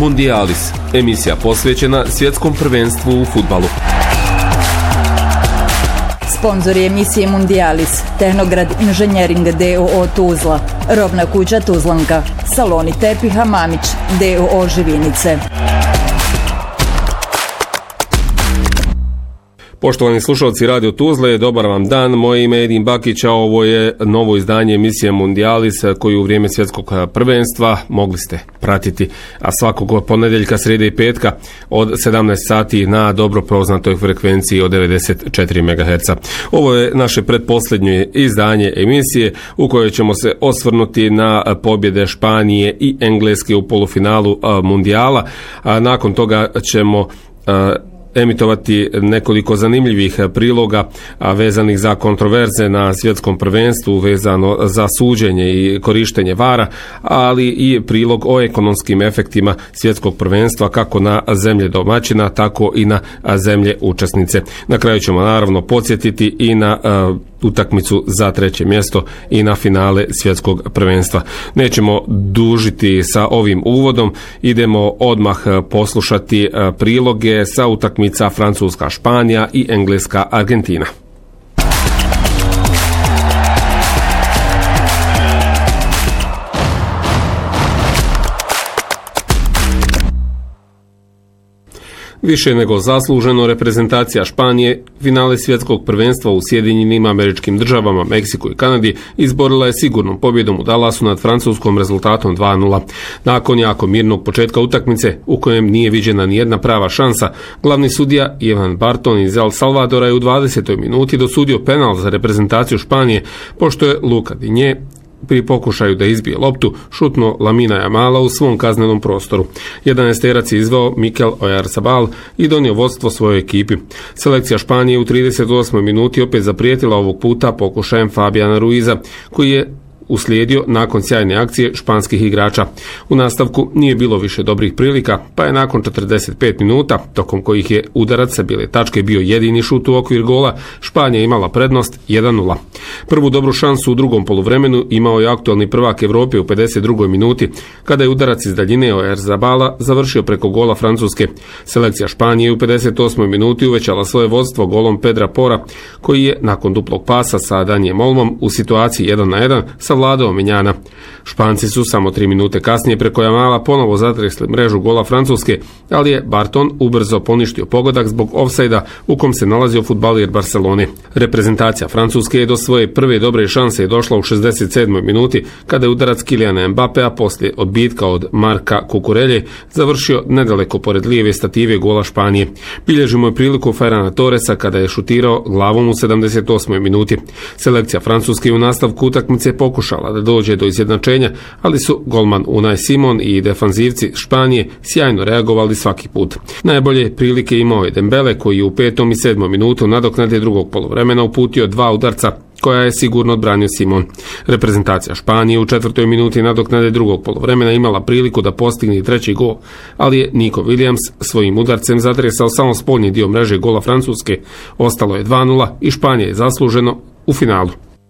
Mundialis, emisija posvećena svjetskom prvenstvu u fudbalu. Sponzori emisije Mundialis, Tehnograd Inženjering d.o.o. Tuzla, Robna kuća Tuzlanka, Saloni tepiha Mamić d.o.o. Živinice. Poštovani slušalci Radio Tuzle, dobar vam dan. Moje ime je Edin Bakić, a ovo je novo izdanje emisije Mundialis koju u vrijeme svjetskog prvenstva mogli ste pratiti, a svakog ponedjeljka, srijede i petka od 17 sati na dobro poznatoj frekvenciji od 94 MHz. Ovo je naše pretposljednje izdanje emisije u kojoj ćemo se osvrnuti na pobjede Španije i Engleske u polufinalu Mundijala, a nakon toga ćemo emitovati nekoliko zanimljivih priloga vezanih za kontroverze na svjetskom prvenstvu, vezano za suđenje i korištenje vara, ali i prilog o ekonomskim efektima svjetskog prvenstva kako na zemlje domaćina, tako i na zemlje učesnice. Na kraju ćemo naravno podsjetiti i na utakmicu za treće mjesto i na finale svjetskog prvenstva. Nećemo dužiti sa ovim uvodom, idemo odmah poslušati priloge sa utakmica Francuska-Španija i Engleska-Argentina. Više nego zasluženo, reprezentacija Španije finale svjetskog prvenstva u Sjedinjenim Američkim Državama, Meksiku i Kanadi izborila je sigurnom pobjedom u Dallasu nad Francuskom rezultatom 2:0. Nakon jako mirnog početka utakmice u kojem nije viđena ni jedna prava šansa, glavni sudija Ivan Barton iz El Salvadora je u 20. minuti dosudio penal za reprezentaciju Španije, pošto je Luka Digne pri pokušaju da izbije loptu šutno Lamina Jamala u svom kaznenom prostoru. 11-terac je izveo Mikel Oyarzabal i donio vodstvo svojoj ekipi. Selekcija Španije u 38. minuti opet zaprijetila ovog puta pokušajem Fabiana Ruiza, koji je uslijedio nakon sjajne akcije španskih igrača. U nastavku nije bilo više dobrih prilika, pa je nakon 45 minuta, tokom kojih je udarac sa bijele tačke bio jedini šut u okvir gola, Španija imala prednost 1:0. Prvu dobru šansu u drugom poluvremenu imao je aktualni prvak Evrope u 52. minuti, kada je udarac iz daljine Oyarzabala završio preko gola Francuske. Selekcija Španije u 58. minuti uvećala svoje vodstvo golom Pedra Pora, koji je nakon duplog pasa sa Danjem Olmom u situaciji 1:1 savladao Minjana. Španci su samo 3 minute kasnije preko Jamala ponovo zatresli mrežu gola Francuske, ali je Barton ubrzo poništio pogodak zbog ofsajda u kom se nalazio fudbaler Barcelone. Reprezentacija Francuske je do svoje prve dobre šanse došla u 67. minuti, kada je udarac Kyliana Mbappéa poslije odbitka od Marka Kukurelje završio nedaleko pored lijeve stative gola Španije. Bilježimo je priliku Ferrana Torresa kada je šutirao glavom u 78. minuti. Selekcija Francuske u nastavku utakmice pokušala da dođe do izjednačenja, ali su golman Unai Simon i defanzivci Španije sjajno reagovali svaki put. Najbolje prilike imao je Dembele, koji je u 5. i 7. minutu nadoknade drugog poluvremena uputio 2 udarca koja je sigurno odbranio Simon. Reprezentacija Španije u 4. minuti nadoknade drugog poluvremena imala priliku da postigne treći gol, ali je Nico Williams svojim udarcem zatresao samo spoljni dio mreže gola Francuske. Ostalo je 2:0 i Španija je zasluženo u finalu.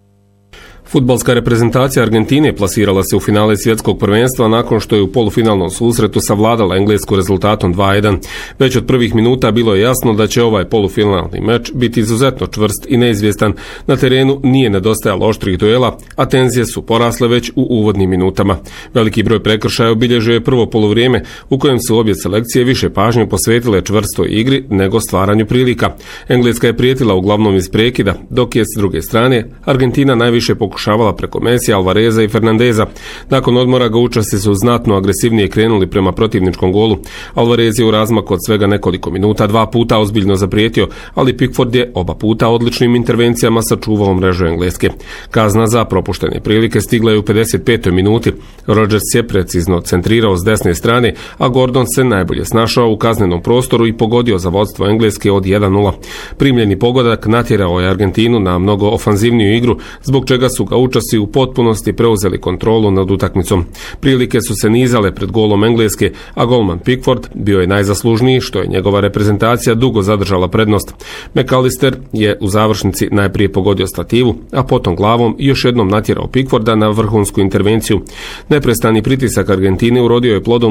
Fudbalska reprezentacija Argentine plasirala se u finale svjetskog prvenstva nakon što je u polufinalnom susretu savladala Englesku rezultatom 2:1. Već od prvih minuta bilo je jasno da će ovaj polufinalni meč biti izuzetno čvrst i neizvjestan. Na terenu nije nedostajalo oštrih duela, a tenzije su porasle već u uvodnim minutama. Veliki broj prekršaja obilježio je prvo poluvrijeme u kojem su obje selekcije više pažnje posvetile čvrstoj igri nego stvaranju prilika. Engleska je prijetila uglavnom iz prekida, dok je s druge strane Argentina najviše pokušavala preko Mesija, Alvareza i Fernandeza. Nakon odmora gaučasti su znatno agresivnije krenuli prema protivničkom golu. Alvarez je u razmaku od svega nekoliko minuta 2 puta ozbiljno zaprijetio, ali Pickford je oba puta odličnim intervencijama sačuvao mrežu Engleske. Kazna za propuštene prilike stigla je u 55. minuti. Rodgers je precizno centrirao s desne strane, a Gordon se najbolje snašao u kaznenom prostoru i pogodio za vodstvo Engleske od 1:0. Primljeni pogodak natjerao je Argentinu na mnogo ofanzivniju igru, zbog čega su gaučasi u potpunosti preuzeli kontrolu nad utakmicom. Prilike su se nizale pred golom Engleske, a golman Pickford bio je najzaslužniji što je njegova reprezentacija dugo zadržala prednost. McAllister je u završnici najprije pogodio stativu, a potom glavom još jednom natjerao Pickforda na vrhunsku intervenciju. Neprestani pritisak Argentine urodio je plodom